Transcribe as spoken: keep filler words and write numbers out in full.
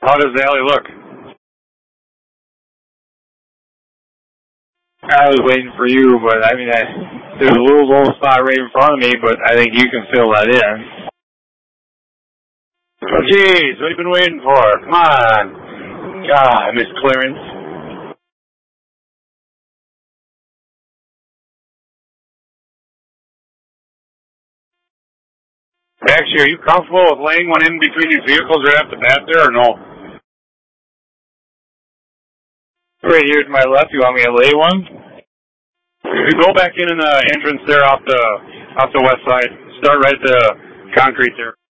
How does the alley look? I was waiting for you, but I mean, I, there's a little low spot right in front of me, but I think you can fill that in. Oh, geez, what have you been waiting for? Come on. God, Miss Clarence. Actually, are you comfortable with laying one in between these vehicles right off the bat there, or no? Right here to my left, you want me to lay one? You go back in in the entrance there off the off the west side. Start right at the concrete there.